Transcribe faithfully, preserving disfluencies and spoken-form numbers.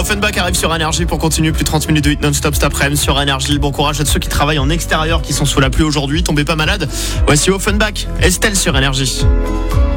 Offenbach arrive sur Énergie pour continuer plus de trente minutes de hit non-stop cet après-midi sur Énergie. Bon courage à ceux qui travaillent en extérieur, qui sont sous la pluie aujourd'hui. Tombez pas malade. Voici Offenbach, Estelle sur Énergie.